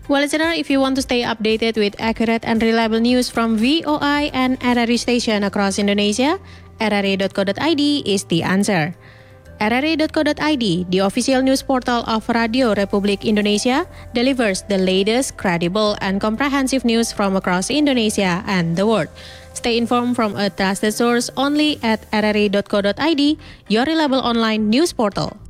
Well, listener, if you want to stay updated with accurate and reliable news from VOI and RRI station across Indonesia, rri.co.id is the answer. rri.co.id, the official news portal of Radio Republik Indonesia, delivers the latest, credible, and comprehensive news from across Indonesia and the world. Stay informed from a trusted source only at rri.co.id, your reliable online news portal.